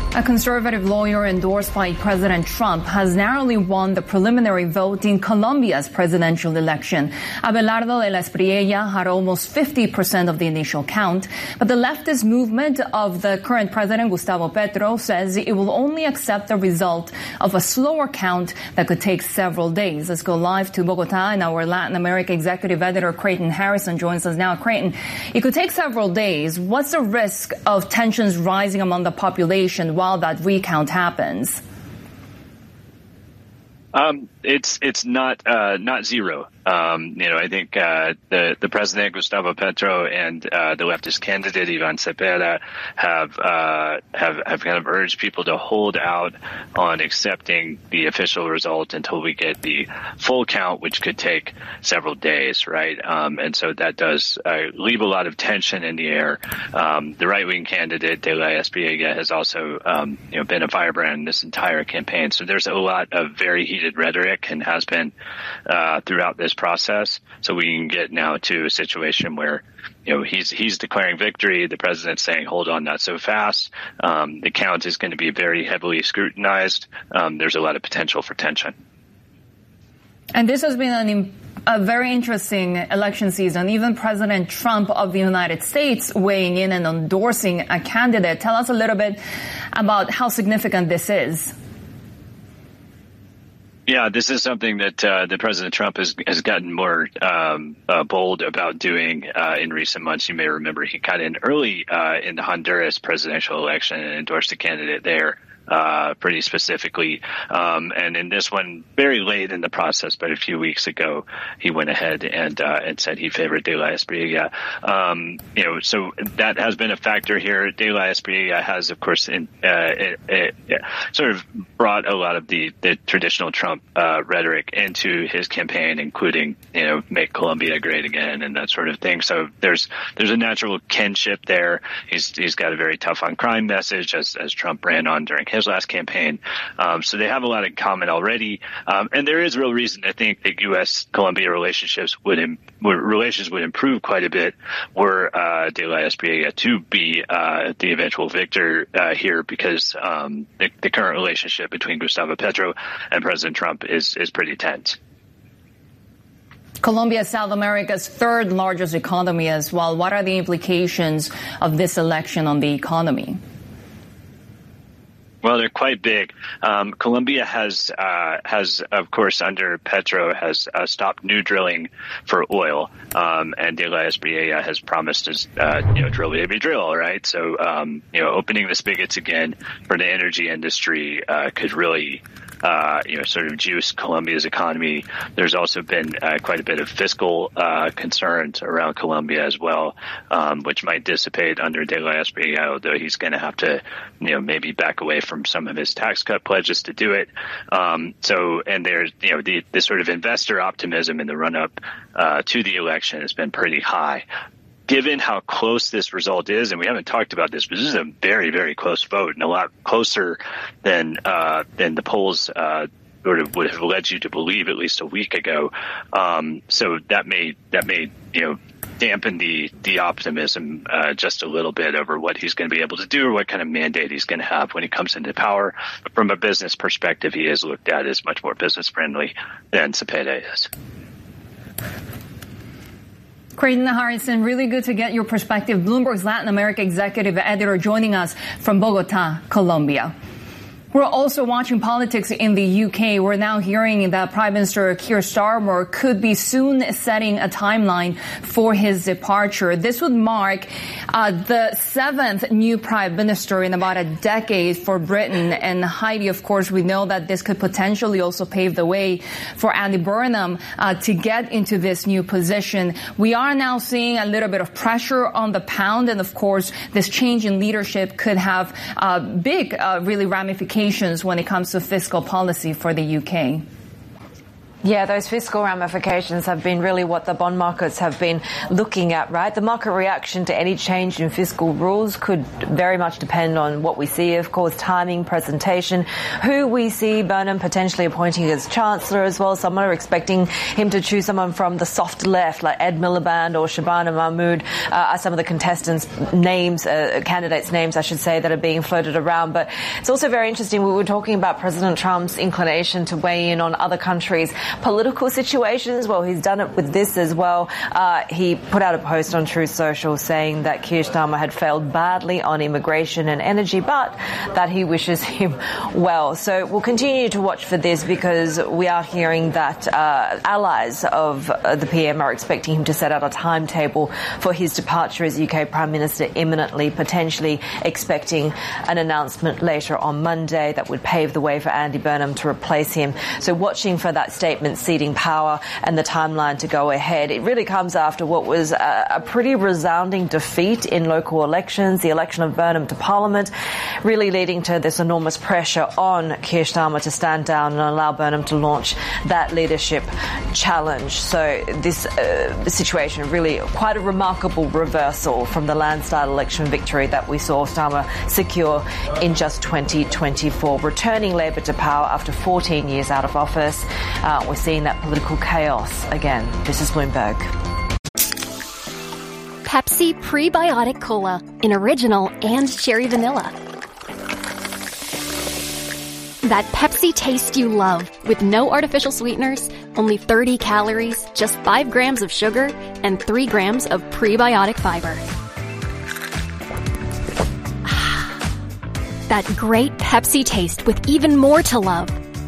A conservative lawyer endorsed by President Trump has narrowly won the preliminary vote in Colombia's presidential election. Abelardo de la Espriella had almost 50% of the initial count, but the leftist movement of the current president, Gustavo Petro, says it will only accept the result of a slower count that could take several days. Let's go live to Bogota, and our Latin America executive editor, Creighton Harrison, joins us now. Creighton, it could take several days. What's the risk of tensions rising among the population while that recount happens? It's not zero. I think the president Gustavo Petro and the leftist candidate Ivan Cepeda have kind of urged people to hold out on accepting the official result until we get the full count, which could take several days, right? And so that does leave a lot of tension in the air. The right-wing candidate De La Espriella has also been a firebrand this entire campaign. So there's a lot of very heated rhetoric, and has been throughout this process. So we can get now to a situation where he's declaring victory. The president's saying, "Hold on, not so fast." The count is going to be very heavily scrutinized. There's a lot of potential for tension. And this has been a very interesting election season. Even President Trump of the United States weighing in and endorsing a candidate. Tell us a little bit about how significant this is. Yeah, this is something that the President Trump has gotten more bold about doing in recent months. You may remember he got in early in the Honduras presidential election and endorsed a candidate there pretty specifically. And in this one, very late in the process, but a few weeks ago, he went ahead and said he favored De La Espriella. So that has been a factor here. De La Espriella has, of course, sort of brought a lot of the traditional Trump rhetoric into his campaign, including, make Colombia great again and that sort of thing. So there's a natural kinship there. He's got a very tough on crime message, as Trump ran on during his last campaign. So they have a lot in common already. And there is real reason to think that U.S.-Colombia relations would improve quite a bit were De La Espriella to be the eventual victor here, because the current relationship between Gustavo Petro and President Trump is pretty tense. Colombia is South America's third largest economy as well. What are the implications of this election on the economy? Well, they're quite big. Colombia has, of course, under Petro, has stopped new drilling for oil, and De La Espriella has promised to, drill baby drill, right? So, opening the spigots again for the energy industry could really sort of juice Colombia's economy. There's also been quite a bit of fiscal concerns around Colombia as well, which might dissipate under De La Espriella, although he's going to have to, maybe back away from some of his tax cut pledges to do it. And there's, the sort of investor optimism in the run-up to the election has been pretty high. Given how close this result is, and we haven't talked about this, but this is a very, very close vote, and a lot closer than the polls sort of would have led you to believe at least a week ago. So that may dampen the optimism just a little bit over what he's going to be able to do or what kind of mandate he's going to have when he comes into power. But from a business perspective, he is looked at as much more business friendly than Cepeda is. Creighton Harrison, really good to get your perspective. Bloomberg's Latin America executive editor joining us from Bogota, Colombia. We're also watching politics in the UK. We're now hearing that Prime Minister Keir Starmer could be soon setting a timeline for his departure. This would mark the seventh new Prime Minister in about a decade for Britain. And Heidi, of course, we know that this could potentially also pave the way for Andy Burnham to get into this new position. We are now seeing a little bit of pressure on the pound. And, of course, this change in leadership could have big, really ramifications when it comes to fiscal policy for the UK. Yeah, those fiscal ramifications have been really what the bond markets have been looking at, right? The market reaction to any change in fiscal rules could very much depend on what we see, of course, timing, presentation, who we see Burnham potentially appointing as Chancellor as well. Some are expecting him to choose someone from the soft left, like Ed Miliband or Shabana Mahmood, are some of the contestants' names, candidates' names, I should say, that are being floated around. But it's also very interesting. We were talking about President Trump's inclination to weigh in on other countries' political situations. Well, he's done it with this as well. He put out a post on Truth Social saying that Keir Starmer had failed badly on immigration and energy, but that he wishes him well. So we'll continue to watch for this, because we are hearing that allies of the PM are expecting him to set out a timetable for his departure as UK Prime Minister imminently, potentially expecting an announcement later on Monday that would pave the way for Andy Burnham to replace him. So watching for that statement ceding power and the timeline to go ahead. It really comes after what was a pretty resounding defeat in local elections, the election of Burnham to Parliament, really leading to this enormous pressure on Keir Starmer to stand down and allow Burnham to launch that leadership challenge. So this situation really quite a remarkable reversal from the landslide election victory that we saw Starmer secure in just 2024, returning Labor to power after 14 years out of office. We're seeing that political chaos again. This is Bloomberg. Pepsi Prebiotic Cola in original and cherry vanilla. That Pepsi taste you love, with no artificial sweeteners, only 30 calories, just 5 grams of sugar, and 3 grams of prebiotic fiber. That great Pepsi taste with even more to love.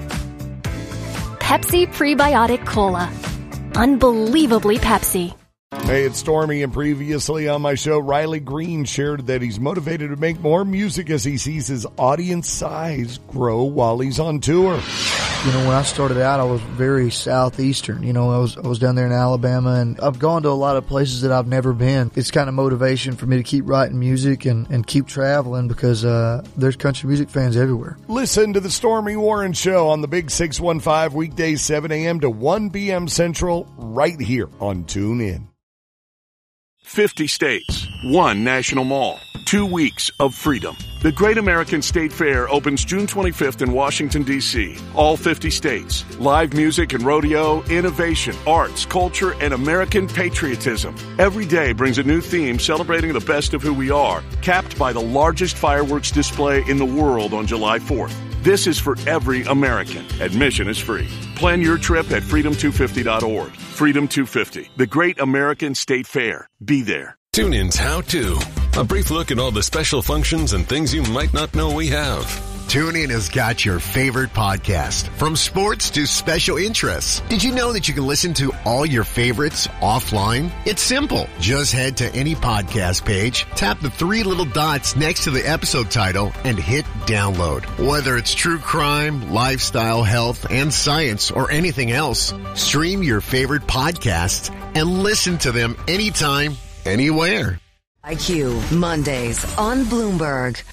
Pepsi Prebiotic Cola. Unbelievably Pepsi. Hey, it's Stormy, and previously on my show, Riley Green shared that he's motivated to make more music as he sees his audience size grow while he's on tour. You know, when I started out, I was very southeastern. You know, I was down there in Alabama, and I've gone to a lot of places that I've never been. It's kind of motivation for me to keep writing music and keep traveling, because there's country music fans everywhere. Listen to the Stormy Warren Show on the Big 615 weekdays 7 a.m. to 1 p.m. Central right here on TuneIn. 50 states, 1 national mall, 2 weeks of freedom. The Great American State Fair opens June 25th in Washington, D.C. All 50 states. Live music and rodeo, innovation, arts, culture, and American patriotism. Every day brings a new theme celebrating the best of who we are, capped by the largest fireworks display in the world on July 4th. This is for every American. Admission is free. Plan your trip at freedom250.org. Freedom 250, the Great American State Fair. Be there. TuneIn's How To. A brief look at all the special functions and things you might not know we have. TuneIn has got your favorite podcast, from sports to special interests. Did you know that you can listen to all your favorites offline? It's simple. Just head to any podcast page, tap the 3 little dots next to the episode title, and hit download. Whether it's true crime, lifestyle, health, and science, or anything else, stream your favorite podcasts and listen to them anytime, anywhere. IQ, Mondays on Bloomberg.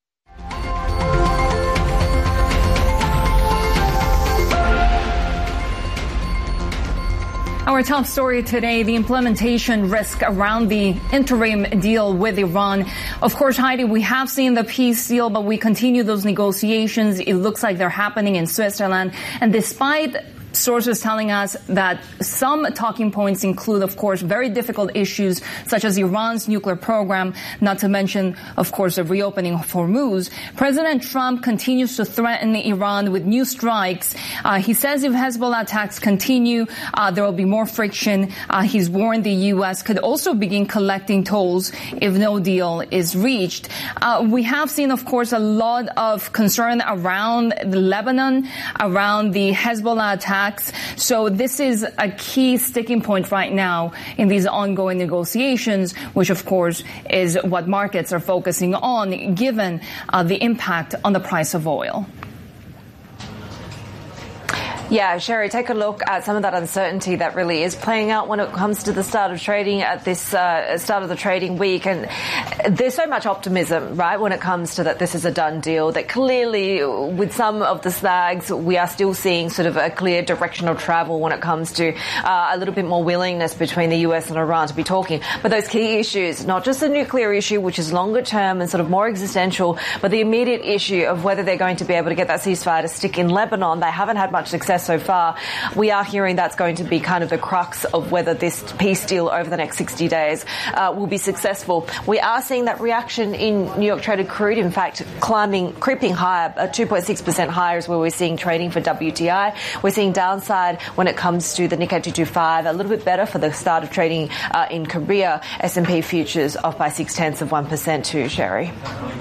Our top story today, the implementation risk around the interim deal with Iran. Of course, Heidi, we have seen the peace deal, but we continue those negotiations. It looks like they're happening in Switzerland. And despite sources telling us that some talking points include, of course, very difficult issues such as Iran's nuclear program, not to mention, of course, the reopening of Hormuz. President Trump continues to threaten Iran with new strikes. He says if Hezbollah attacks continue, there will be more friction. He's warned the U.S. could also begin collecting tolls if no deal is reached. We have seen, of course, a lot of concern around Lebanon, around the Hezbollah attacks. So this is a key sticking point right now in these ongoing negotiations, which of course is what markets are focusing on, given the impact on the price of oil. Yeah, Sherry, take a look at some of that uncertainty that really is playing out when it comes to the start of trading at this start of the trading week. And there's so much optimism, right, when it comes to that this is a done deal, that clearly with some of the snags, we are still seeing sort of a clear direction of travel when it comes to a little bit more willingness between the US and Iran to be talking. But those key issues, not just the nuclear issue, which is longer term and sort of more existential, but the immediate issue of whether they're going to be able to get that ceasefire to stick in Lebanon. They haven't had much success so far. We are hearing that's going to be kind of the crux of whether this peace deal over the next 60 days will be successful. We are seeing that reaction in New York traded crude, in fact, creeping higher, 2.6% higher is where we're seeing trading for WTI. We're seeing downside when it comes to the Nikkei 225, a little bit better for the start of trading in Korea. S&P futures off by 0.6% too, Sherry.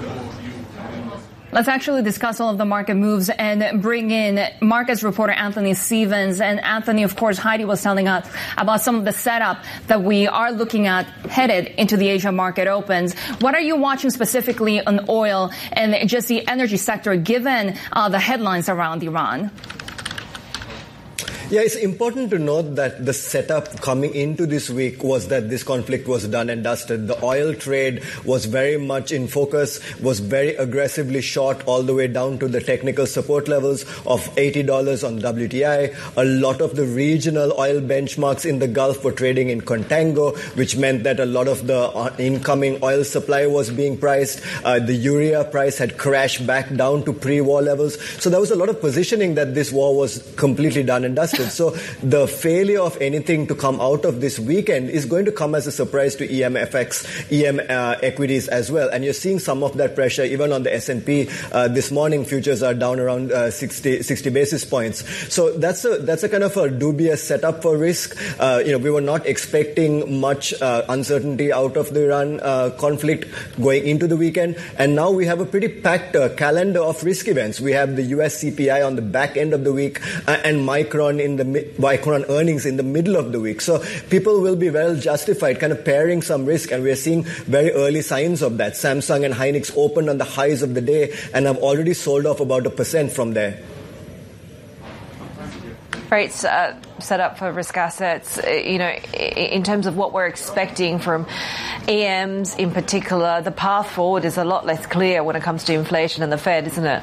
Let's actually discuss all of the market moves and bring in markets reporter Anthony Stevens. And Anthony, of course, Heidi was telling us about some of the setup that we are looking at headed into the Asia market opens. What are you watching specifically on oil and just the energy sector given the headlines around Iran? Yeah, it's important to note that the setup coming into this week was that this conflict was done and dusted. The oil trade was very much in focus, was very aggressively short all the way down to the technical support levels of $80 on WTI. A lot of the regional oil benchmarks in the Gulf were trading in contango, which meant that a lot of the incoming oil supply was being priced. The urea price had crashed back down to pre-war levels. So there was a lot of positioning that this war was completely done and dusted. So the failure of anything to come out of this weekend is going to come as a surprise to EM equities as well. And you're seeing some of that pressure even on the S&P. This morning, futures are down around 60 basis points. So that's a kind of a dubious setup for risk. We were not expecting much uncertainty out of the Iran conflict going into the weekend. And now we have a pretty packed calendar of risk events. We have the US CPI on the back end of the week and Micron earnings in the middle of the week. So people will be well justified kind of pairing some risk, and we're seeing very early signs of that. Samsung and Hynix opened on the highs of the day and have already sold off about 1% from there. Rates set up for risk assets, in terms of what we're expecting from EMs in particular, the path forward is a lot less clear when it comes to inflation and the Fed, isn't it?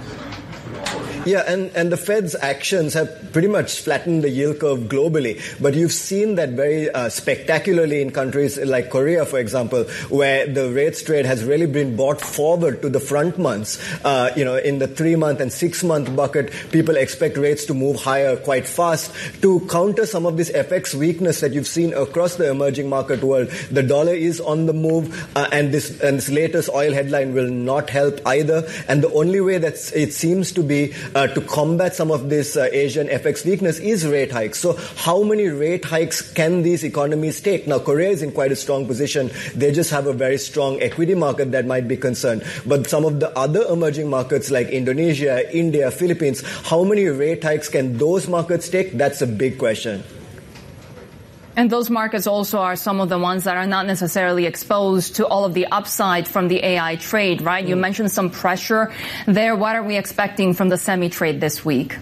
Yeah, and the Fed's actions have pretty much flattened the yield curve globally. But you've seen that very spectacularly in countries like Korea, for example, where the rates trade has really been brought forward to the front months. In the 3-month and 6-month bucket, people expect rates to move higher quite fast to counter some of this FX weakness that you've seen across the emerging market world. The dollar is on the move, and this latest oil headline will not help either. And the only way that it seems to be to combat some of this Asian FX weakness is rate hikes. So how many rate hikes can these economies take? Now, Korea is in quite a strong position. They just have a very strong equity market that might be concerned. But some of the other emerging markets like Indonesia, India, Philippines, how many rate hikes can those markets take? That's a big question. And those markets also are some of the ones that are not necessarily exposed to all of the upside from the AI trade, right? You mentioned some pressure there. What are we expecting from the semi-trade this week?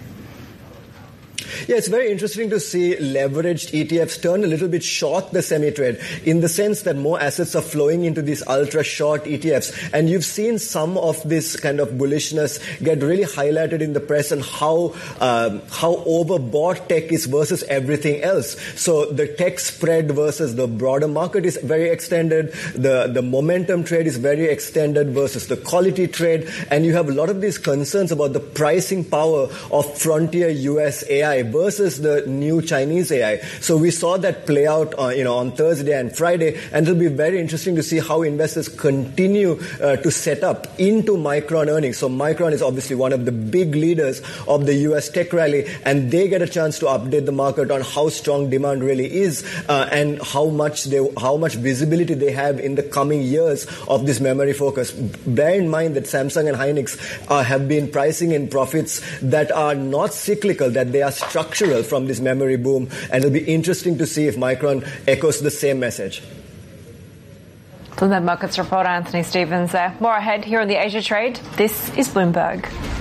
Yeah, it's very interesting to see leveraged ETFs turn a little bit short the semi-trade in the sense that more assets are flowing into these ultra-short ETFs. And you've seen some of this kind of bullishness get really highlighted in the press and how overbought tech is versus everything else. So the tech spread versus the broader market is very extended. The momentum trade is very extended versus the quality trade. And you have a lot of these concerns about the pricing power of frontier US AI versus the new Chinese AI. So we saw that play out on Thursday and Friday, and it'll be very interesting to see how investors continue to set up into Micron earnings. So Micron is obviously one of the big leaders of the US tech rally, and they get a chance to update the market on how strong demand really is and how much visibility they have in the coming years of this memory focus. Bear in mind that Samsung and Hynix have been pricing in profits that are not cyclical, that they are structural from this memory boom, and it'll be interesting to see if Micron echoes the same message. Bloomberg Markets reporter Anthony Stevens there. More ahead here on the Asia Trade. This is Bloomberg.